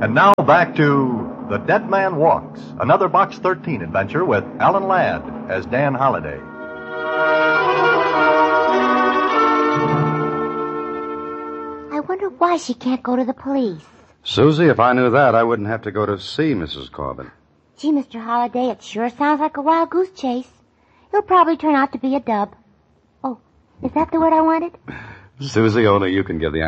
And now back to The Dead Man Walks, another Box 13 adventure with Alan Ladd as Dan Holliday. I wonder why she can't go to the police. Susie, if I knew that, I wouldn't have to go to see Mrs. Corbin. Gee, Mr. Holliday, it sure sounds like a wild goose chase. It'll probably turn out to be a dub. Oh, is that the word I wanted? Susie, only you can give the